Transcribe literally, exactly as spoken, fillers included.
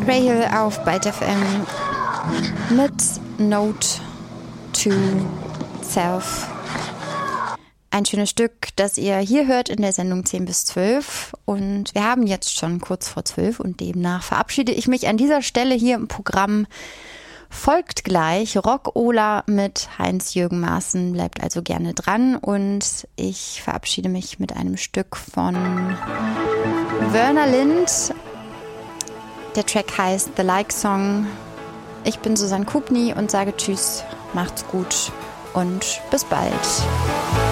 Rahel auf Byte F M mit Note to Self. Ein schönes Stück, das ihr hier hört in der Sendung zehn bis zwölf. Und wir haben jetzt schon kurz vor zwölf und demnach verabschiede ich mich an dieser Stelle hier im Programm. Folgt gleich Rock-Ola mit Heinz-Jürgen Maaßen. Bleibt also gerne dran und ich verabschiede mich mit einem Stück von Werner Lind. Der Track heißt The Like Song. Ich bin Susanne Kubni und sage Tschüss, macht's gut und bis bald.